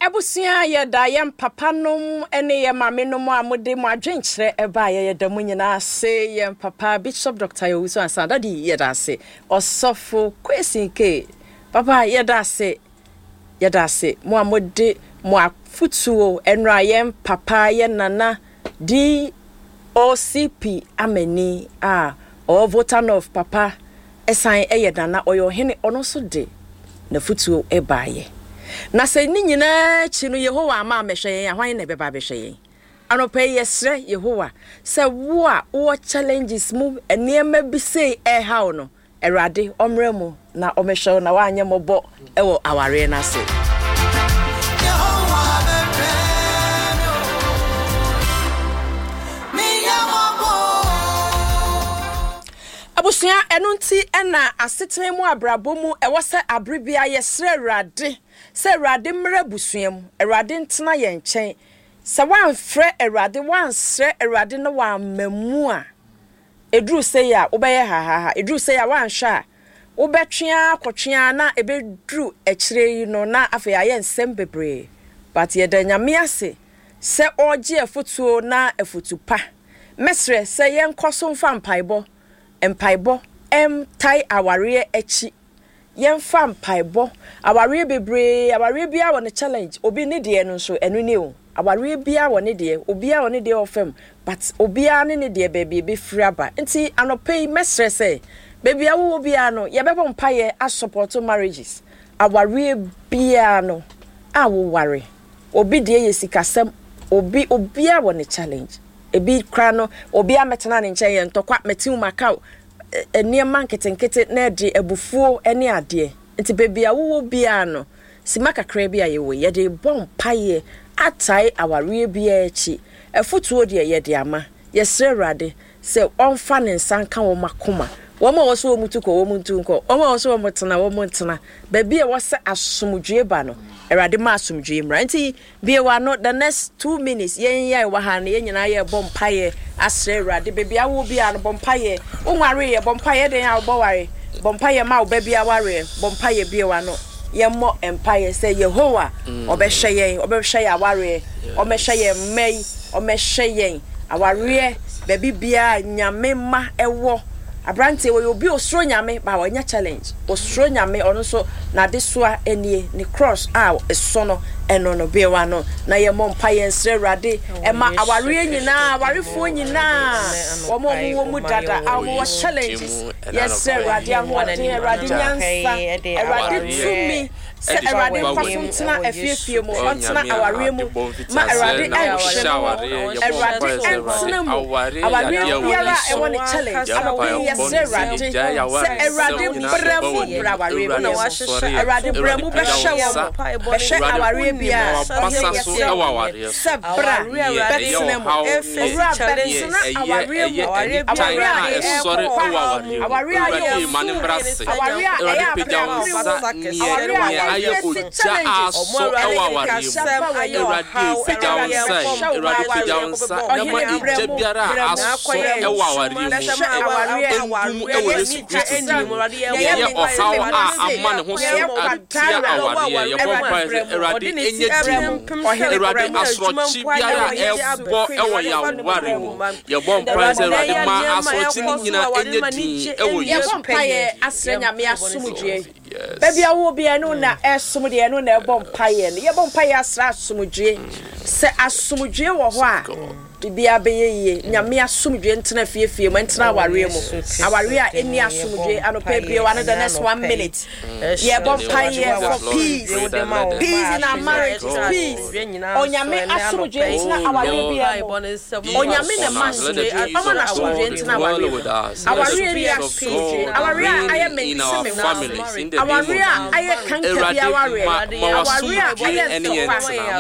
Abusia ye da yem papa nom ene ye mame nom amode mo adwenkyere eba ye da mu nyina se yem papa Bishop Dr. Yowusu Ansanda di ye da se osofo kwesinke papa ye da se mo amode mo afutuo enra yem papa ye nana di OCP ameni o voter of papa esan eye dana oyo hene ono so de na futuo eba ye na se ni nyina chi no Yehowa ama mehwe yen ahwan na beba behwe yen anope yesre Yehowa se wo a wo challenges mu enema bi sei haw no Erade omre mu na omehwe na wanye mobo ewo aware na se Abusia enunti ena asetene mu abrabo mu ewo se abribia yesre Erade se Erade mra busuam Erade ntena ye nchen se wanfre Erade wansre Erade no wa mamu a edru se ya obeye ha edru se ya wanhwa obetwea kotwea na ebedru ekire yi no na afa ya nsem bebre but ye da nyame ase se oje afutuo na afutupa mesre se ye nkoso mfa mpaibo tai aware echi yemfa mpaibo aware bebre aware bia won challenge obi ne de no so enu ne o aware bia won de obi a won de ofem but obi a ne de baby be free aba nti anopei mesre se baby a wo bia no ye bebo mpaye a support marriages aware bia no a wo ware obi de yesikasem obi a won challenge ebi kra no obi a metena ne nchen ye ntokwa metiu maka eniema nketenkete na de abufuo ene ade nti bebi a wo bia no simaka kra bia ye we ye de bom paye atai aware bia echi afutuo de ye de ama ye sre Erade se onfa ne nsanka wo makoma wo ma wo so wo mutuko wo muntunko wo ma wo so wo mutena wo muntena bebi e wo se asomdwe ba no Erade ma asomdwe mra nti bia wa no the next 2 minutes yen wa ha ne nyina ye bom paye asre Erade bebi a wo bia no bom paye wo nware ye bom paye den a wo ware bom paye ma wo bebi a ware bom paye bia wa no ye mo empire say Yehowa obehwe yen aware omehwe yen mai omehwe yen aware bebi bia nyame ma ewo abrante we obi osro nyame ba wanya challenge osro nyame ono so na desoa enie ni cross eso no eno no be wa no na ye mo mpa ye nsre Erade e ma aware nyina awarefo nyina wo mu dada awo challenges yes Erade ahode Erade nyansa Erade tumi se Erade fasontina afiefie mu ontena aware mu ma Erade enhwe Erade entina mu aware biara e won challenge yes Erade se Erade bremu aware mu na wahye Erade bremu be hye aware bia basaso aware sabra betinemu challenge aware sorry aware ayo manimbrase Erade pejansa ayo oja aso aware Erade pejansa nama ije biara aso aware mu Yesu Kristo ye ohaw amane ho so atia aware ye bompa Erade enye Erade asrochi biara ebo ewo ya ware mu ye bompa Erade ma asrochi nyina enye din ewo Yesu paye asre nyame asomdwe baby awo bia no na esomde no na ebo mpaye ye bompaye asra asomdwe se asomdwe wo ho a bia beye nyame asomdwe ntena fiefie mu ntena aware mu aware a eni asomdwe anope bia one the next 1 minute ye bompaye for peace in our marriage peace onyame asomdwe ntena aware bia onyame ne manse amana asomdwe ntena aware bia asomdwe aware aye me family aware aye kanka bia aware aye